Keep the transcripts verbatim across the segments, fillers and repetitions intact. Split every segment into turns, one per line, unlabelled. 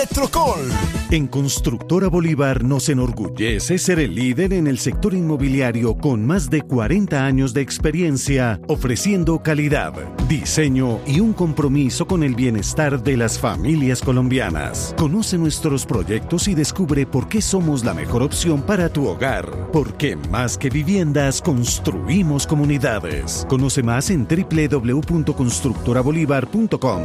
Electrocol.
En Constructora Bolívar nos enorgullece ser el líder en el sector inmobiliario con más de cuarenta años de experiencia, ofreciendo calidad, diseño y un compromiso con el bienestar de las familias colombianas. Conoce nuestros proyectos y descubre por qué somos la mejor opción para tu hogar. Porque más que viviendas, construimos comunidades. Conoce más en doble u doble u doble u punto constructora bolívar punto com.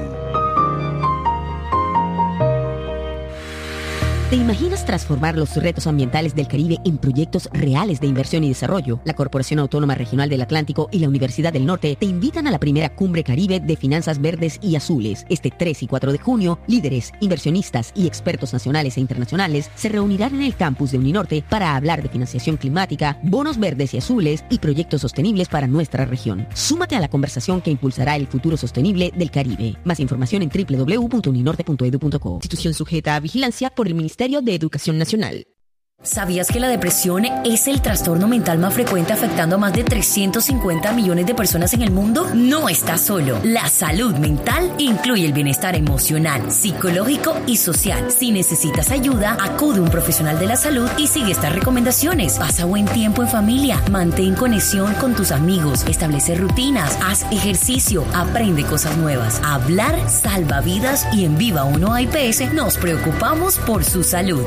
¿Te imaginas transformar los retos ambientales del Caribe en proyectos reales de inversión y desarrollo? La Corporación Autónoma Regional del Atlántico y la Universidad del Norte te invitan a la primera Cumbre Caribe de Finanzas Verdes y Azules. Este tres y cuatro de junio, líderes, inversionistas y expertos nacionales e internacionales se reunirán en el campus de Uninorte para hablar de financiación climática, bonos verdes y azules y proyectos sostenibles para nuestra región. Súmate a la conversación que impulsará el futuro sostenible del Caribe. Más información en doble u doble u doble u punto uninorte punto edu punto co. Institución sujeta a vigilancia por el Ministerio de Educación Nacional.
¿Sabías que la depresión es el trastorno mental más frecuente afectando a más de trescientos cincuenta millones de personas en el mundo? No estás solo. La salud mental incluye el bienestar emocional, psicológico y social. Si necesitas ayuda, acude a un profesional de la salud y sigue estas recomendaciones. Pasa buen tiempo en familia, mantén conexión con tus amigos, establece rutinas, haz ejercicio, aprende cosas nuevas. Hablar salva vidas y en Viva uno A I P S nos preocupamos por su salud.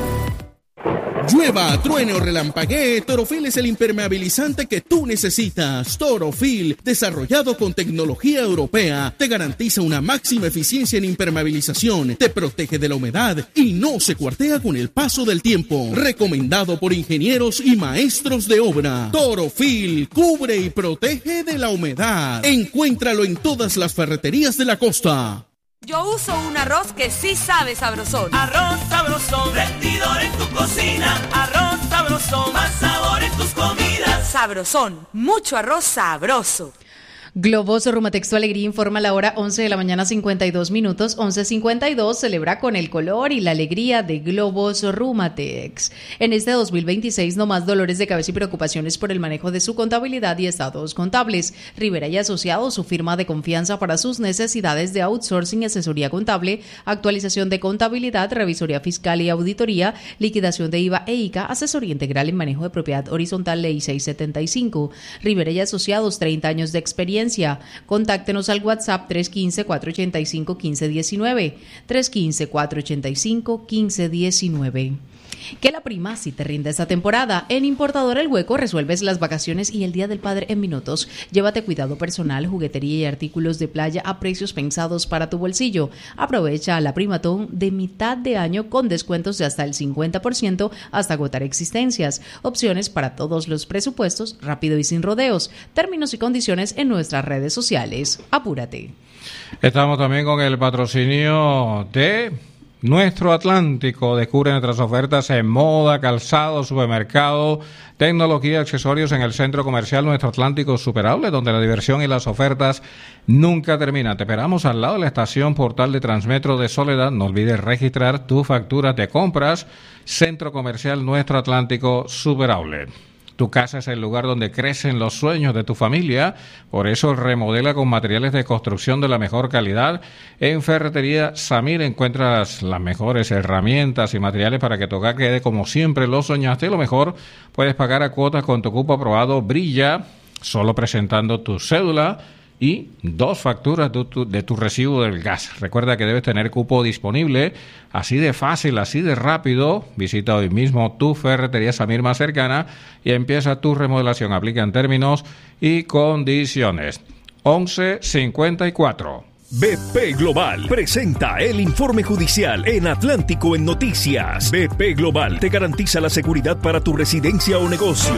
Llueva, truene o relampaguee, Torofil es el impermeabilizante que tú necesitas. Torofil, desarrollado con tecnología europea, te garantiza una máxima eficiencia en impermeabilización, te protege de la humedad y no se cuartea con el paso del tiempo. Recomendado por ingenieros y maestros de obra. Torofil, cubre y protege de la humedad. Encuéntralo en todas las ferreterías de la costa.
Yo uso un arroz que sí sabe sabrosón.
Arroz sabrosón, rendidor en tu cocina. Arroz sabrosón, más sabor en tus comidas.
Sabrosón, mucho arroz sabroso.
Globos Rumatex, tu alegría, informa la hora once de la mañana, cincuenta y dos minutos. once cincuenta y dos, celebra con el color y la alegría de Globos Rumatex. En este dos mil veintiséis, no más dolores de cabeza y preocupaciones por el manejo de su contabilidad y estados contables. Rivera y Asociados, su firma de confianza para sus necesidades de outsourcing y asesoría contable, actualización de contabilidad, revisoría fiscal y auditoría, liquidación de I V A e I C A, asesoría integral en manejo de propiedad horizontal, ley seiscientos setenta y cinco. Rivera y Asociados, treinta años de experiencia. Contáctenos al WhatsApp tres uno cinco, cuatro ocho cinco, uno cinco uno nueve, tres uno cinco, cuatro ocho cinco, uno cinco uno nueve. Que la prima sí te rinde esta temporada. En Importadora El Hueco resuelves las vacaciones y el Día del Padre en minutos. Llévate cuidado personal, juguetería y artículos de playa a precios pensados para tu bolsillo. Aprovecha la primatón de mitad de año con descuentos de hasta el cincuenta por ciento hasta agotar existencias. Opciones para todos los presupuestos, rápido y sin rodeos. Términos y condiciones en nuestras redes sociales. Apúrate.
Estamos también con el patrocinio de Nuestro Atlántico. Descubre nuestras ofertas en moda, calzado, supermercado, tecnología, accesorios en el centro comercial Nuestro Atlántico Superable, donde la diversión y las ofertas nunca terminan. Te esperamos al lado de la estación Portal de Transmetro de Soledad. No olvides registrar tu factura de compras. Centro comercial Nuestro Atlántico Superable. Tu casa es el lugar donde crecen los sueños de tu familia, por eso remodela con materiales de construcción de la mejor calidad. En Ferretería Samir encuentras las mejores herramientas y materiales para que tu hogar quede como siempre lo soñaste. Y lo mejor, puedes pagar a cuotas con tu cupo aprobado Brilla, solo presentando tu cédula y dos facturas de tu, de tu recibo del gas. Recuerda que debes tener cupo disponible, así de fácil, así de rápido. Visita hoy mismo tu Ferretería Samir más cercana y empieza tu remodelación. Aplican términos y condiciones. once cincuenta y cuatro.
B P Global presenta el informe judicial en Atlántico en Noticias. B P Global te garantiza la seguridad para tu residencia o negocio.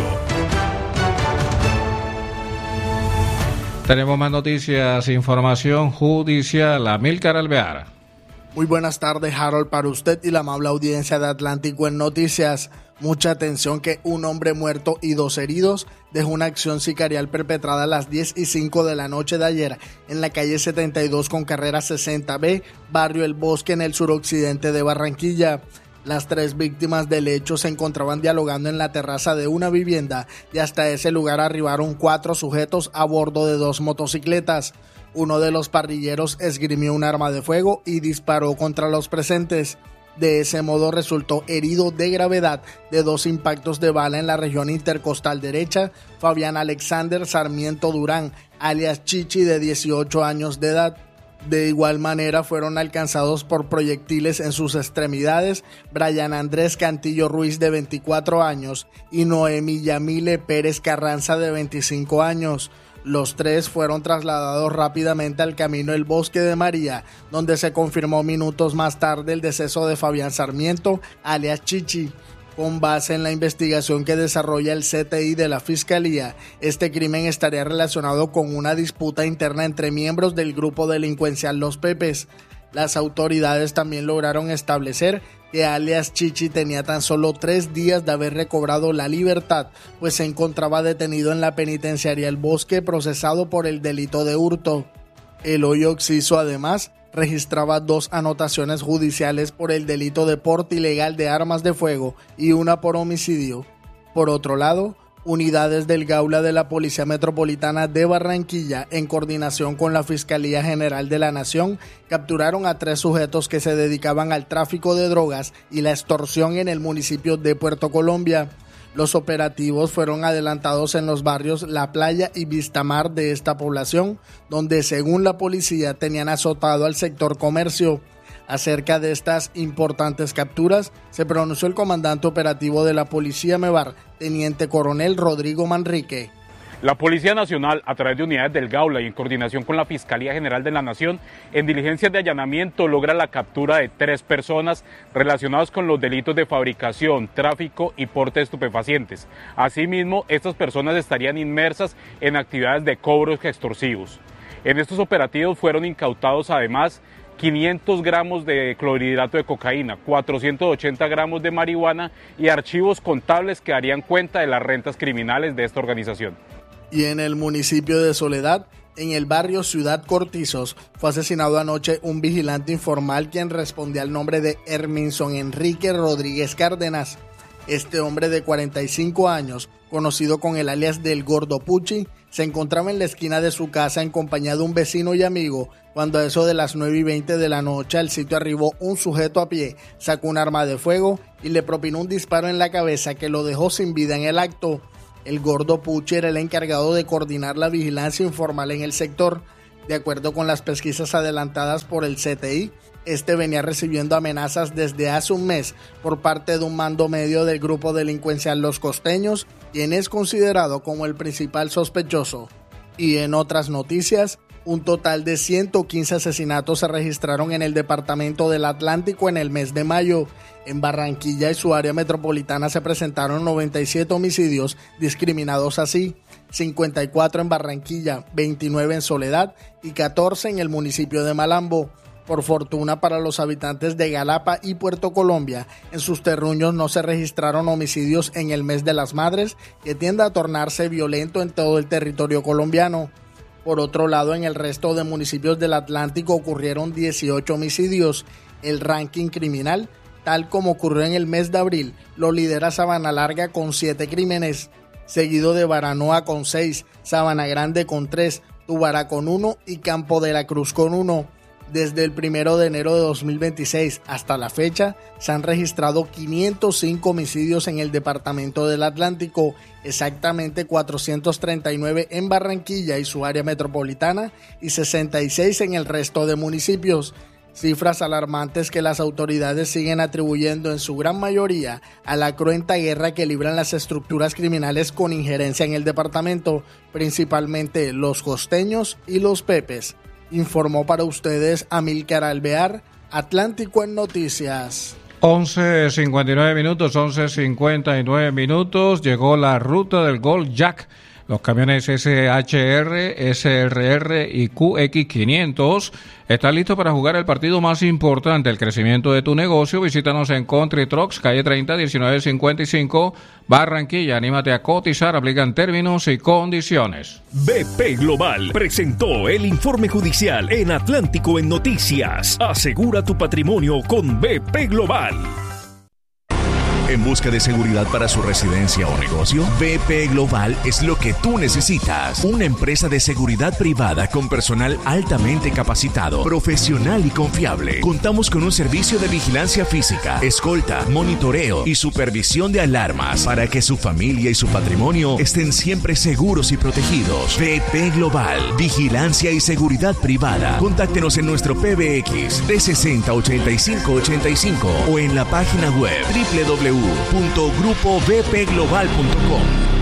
Tenemos más noticias, información judicial. Amílcar Alvear.
Muy buenas tardes, Harold, para usted y la amable audiencia de Atlántico en Noticias. Mucha atención que un hombre muerto y dos heridos dejó una acción sicarial perpetrada a las diez y cinco de la noche de ayer en la calle setenta y dos con carrera sesenta B, barrio El Bosque, en el suroccidente de Barranquilla. Las tres víctimas del hecho se encontraban dialogando en la terraza de una vivienda y hasta ese lugar arribaron cuatro sujetos a bordo de dos motocicletas. Uno de los parrilleros esgrimió un arma de fuego y disparó contra los presentes. De ese modo resultó herido de gravedad de dos impactos de bala en la región intercostal derecha Fabián Alexander Sarmiento Durán, alias Chichi, de dieciocho años de edad. De igual manera fueron alcanzados por proyectiles en sus extremidades Brian Andrés Cantillo Ruiz, de veinticuatro años, y Noemi Yamile Pérez Carranza, de veinticinco años. Los tres fueron trasladados rápidamente al Camino El Bosque de María, donde se confirmó minutos más tarde el deceso de Fabián Sarmiento, alias Chichi. Con base en la investigación que desarrolla el C T I de la Fiscalía, este crimen estaría relacionado con una disputa interna entre miembros del grupo delincuencial Los Pepes. Las autoridades también lograron establecer que alias Chichi tenía tan solo tres días de haber recobrado la libertad, pues se encontraba detenido en la penitenciaria El Bosque procesado por el delito de hurto. El hoyo Oxiso además registraba dos anotaciones judiciales por el delito de porte ilegal de armas de fuego y una por homicidio. Por otro lado, unidades del Gaula de la Policía Metropolitana de Barranquilla, en coordinación con la Fiscalía General de la Nación, capturaron a tres sujetos que se dedicaban al tráfico de drogas y la extorsión en el municipio de Puerto Colombia. Los operativos fueron adelantados en los barrios La Playa y Vistamar de esta población, donde según la policía tenían azotado al sector comercio. Acerca de estas importantes capturas, se pronunció el comandante operativo de la Policía Mevar, Teniente Coronel Rodrigo Manrique.
La Policía Nacional, a través de unidades del Gaula y en coordinación con la Fiscalía General de la Nación, en diligencias de allanamiento logra la captura de tres personas relacionadas con los delitos de fabricación, tráfico y porte de estupefacientes. Asimismo, estas personas estarían inmersas en actividades de cobros extorsivos. En estos operativos fueron incautados además quinientos gramos de clorhidrato de cocaína, cuatrocientos ochenta gramos de marihuana y archivos contables que darían cuenta de las rentas criminales de esta organización.
Y en el municipio de Soledad, en el barrio Ciudad Cortizos, fue asesinado anoche un vigilante informal quien respondía al nombre de Herminson Enrique Rodríguez Cárdenas. Este hombre de cuarenta y cinco años, conocido con el alias del Gordo Puchi, se encontraba en la esquina de su casa en compañía de un vecino y amigo, cuando a eso de las nueve y veinte de la noche al sitio arribó un sujeto a pie, sacó un arma de fuego y le propinó un disparo en la cabeza que lo dejó sin vida en el acto. El Gordo Puchi era el encargado de coordinar la vigilancia informal en el sector. De acuerdo con las pesquisas adelantadas por el C T I, este venía recibiendo amenazas desde hace un mes por parte de un mando medio del grupo delincuencial Los Costeños, quien es considerado como el principal sospechoso. Y en otras noticias, un total de ciento quince asesinatos se registraron en el departamento del Atlántico en el mes de mayo. En Barranquilla y su área metropolitana se presentaron noventa y siete homicidios discriminados así, cincuenta y cuatro en Barranquilla, veintinueve en Soledad y catorce en el municipio de Malambo. Por fortuna para los habitantes de Galapa y Puerto Colombia, en sus terruños no se registraron homicidios en el mes de las madres, que tiende a tornarse violento en todo el territorio colombiano. Por otro lado, en el resto de municipios del Atlántico ocurrieron dieciocho homicidios. El ranking criminal, tal como ocurrió en el mes de abril, lo lidera Sabana Larga con siete crímenes, seguido de Baranoa con seis, Sabana Grande con tres, Tubará con uno y Campo de la Cruz con uno. Desde el primero de enero de dos mil veintiséis hasta la fecha, se han registrado quinientos cinco homicidios en el departamento del Atlántico, exactamente cuatrocientos treinta y nueve en Barranquilla y su área metropolitana y sesenta y seis en el resto de municipios. Cifras alarmantes que las autoridades siguen atribuyendo en su gran mayoría a la cruenta guerra que libran las estructuras criminales con injerencia en el departamento, principalmente los costeños y los pepes. Informó para ustedes Amílcar Alvear, Atlántico en Noticias.
once cincuenta y nueve minutos, once cincuenta y nueve minutos, llegó la ruta del Gol Jack. Los camiones S H R, S R R y Q X quinientos están listos para jugar el partido más importante, el crecimiento de tu negocio. Visítanos en Country Trucks, calle treinta, diecinueve cincuenta y cinco, Barranquilla. Anímate a cotizar, aplican términos y condiciones.
B P Global presentó el informe judicial en Atlántico en Noticias. Asegura tu patrimonio con B P Global.
¿En busca de seguridad para su residencia o negocio? V P Global es lo que tú necesitas. Una empresa de seguridad privada con personal altamente capacitado, profesional y confiable. Contamos con un servicio de vigilancia física, escolta, monitoreo y supervisión de alarmas para que su familia y su patrimonio estén siempre seguros y protegidos. V P Global, vigilancia y seguridad privada. Contáctenos en nuestro P B X trescientos sesenta, ochenta y cinco ochenta y cinco o en la página web doble u doble u doble u punto grupo v p global punto com.